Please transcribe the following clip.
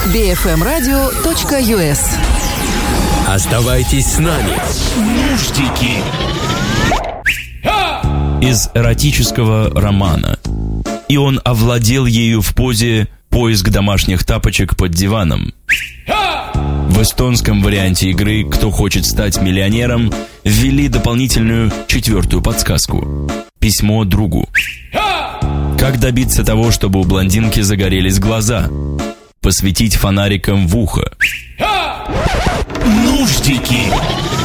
bfmradio.us. Оставайтесь с нами. Нуждики. Из эротического романа. И он овладел ею в позе «Поиск домашних тапочек под диваном». В эстонском варианте игры «Кто хочет стать миллионером» ввели дополнительную 4-ю подсказку. Письмо другу. Как добиться того, чтобы у блондинки загорелись глаза? Посветить фонариком в ухо. Нуждики.